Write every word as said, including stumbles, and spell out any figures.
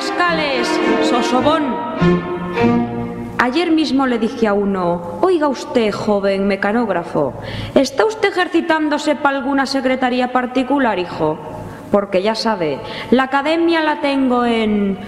Cascales, Sosobón. Ayer mismo le dije a uno: oiga usted, joven mecanógrafo, ¿está usted ejercitándose para alguna secretaría particular, hijo? Porque ya sabe, la academia la tengo en